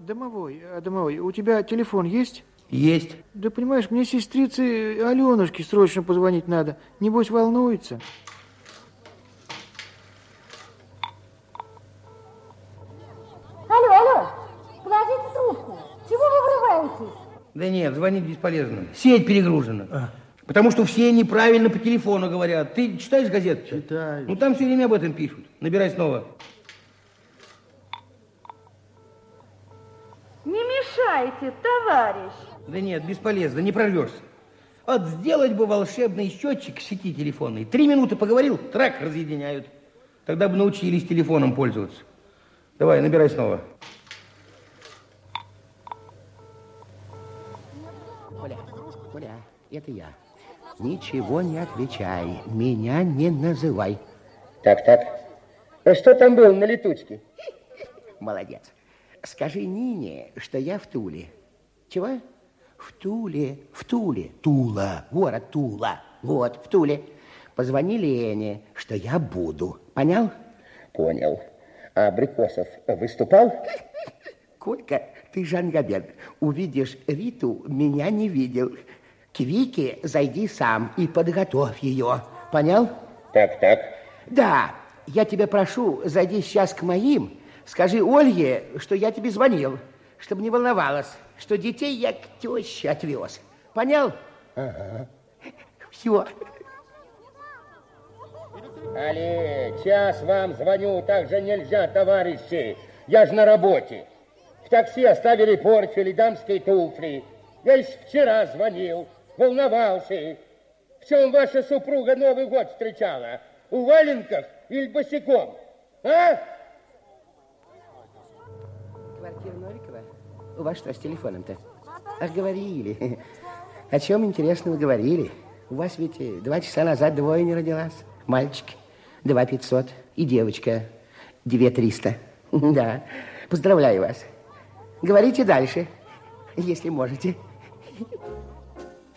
Домовой, у тебя телефон есть? Есть. Да понимаешь, мне сестрице Аленушке срочно позвонить надо. Небось, волнуется. Алло, положите трубку. Чего вы врываетесь? Да нет, звонить бесполезно. Сеть перегружена. Потому что все неправильно по телефону говорят. Ты читаешь газету? Читаю. Ну, там все время об этом пишут. Набирай снова. Не мешайте, товарищ. Да нет, бесполезно, не прорвешься. Вот сделать бы волшебный счетчик сети телефонной. 3 минуты поговорил, трак разъединяют. Тогда бы научились телефоном пользоваться. Давай, набирай снова. Коля, это я. Ничего не отвечай, меня не называй. Так. А что там было на летучке? Молодец. Скажи Нине, что я в Туле. Чего? В Туле. Тула. Город Тула. Вот, в Туле. Позвони Лене, что я буду. Понял? Понял. А Абрикосов выступал? Колька, ты Жангобен. Увидишь Риту, меня не видел. К Вике зайди сам и подготовь ее. Понял? Так. Да, я тебя прошу, зайди сейчас к моим. Скажи Ольге, что я тебе звонил, чтобы не волновалась, что детей я к теще отвез. Понял? Ага. Все. Але, час вам звоню, так же нельзя, товарищи. Я же на работе. В такси оставили портфель и дамские туфли. Я еще вчера звонил, волновался. В чем ваша супруга Новый год встречала? У валенках или босиком? А? Квартира Новикова? У вас что с телефоном-то? Ах, говорили. О чем интересного говорили? У вас ведь 2 часа назад двое не родилась. Мальчик 2500 и девочка 2300. Да, поздравляю вас. Говорите дальше, если можете.